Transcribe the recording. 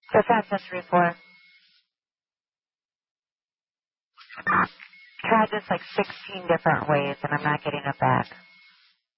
Just access 3-4. Tried this like 16 different ways, and I'm not getting it back.